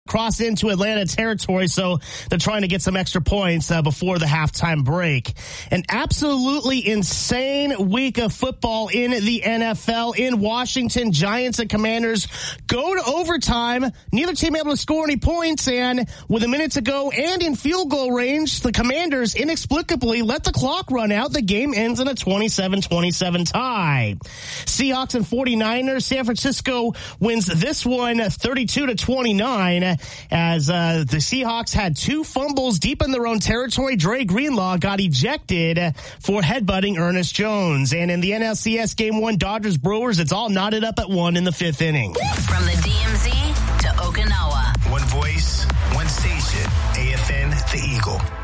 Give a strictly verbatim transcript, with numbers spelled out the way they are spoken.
cross into Atlanta territory, so they're trying to get some extra points uh, before the halftime break. An absolutely insane week of football in the N F L. In Washington, Giants and Commanders go to overtime. Neither team able to score any points, and with a minute to go and in field goal range, the Commanders inexplicably let the clock run out. The game ends in a twenty-seven twenty-seven tie. Seahawks and 49ers. San Francisco wins this one thirty-two to twenty-nine. As uh, the Seahawks had two fumbles deep in their own territory. Dre Greenlaw got ejected for headbutting Ernest Jones. And in the N L C S Game one, Dodgers Brewers, it's all knotted up at one in the fifth inning. From the D M Z to Okinawa. One voice, one station, A F N, The Eagle.